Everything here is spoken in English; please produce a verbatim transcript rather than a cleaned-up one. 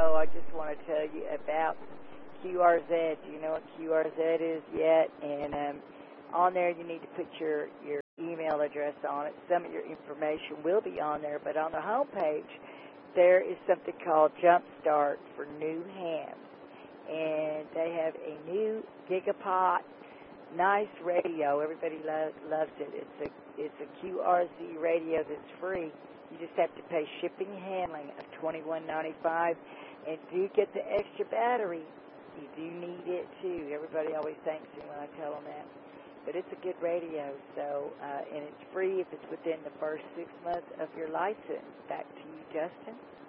show, I just want to tell you about Q R Z. Do you know what Q R Z is yet? And um, on there, you need to put your, your email address on it. Some of your information will be on there, but on the home page, there is something called Jumpstart for new hams. And they have a new Gigapod, nice radio. Everybody lo- loves it. It's a it's a Q R Z radio that's free. You just have to pay shipping and handling of twenty-one ninety-five, and do get the extra battery. You do need it too. Everybody always thanks me when I tell them that. But it's a good radio, so uh, and it's free if it's within the first six months of your license. Back to you, Justin.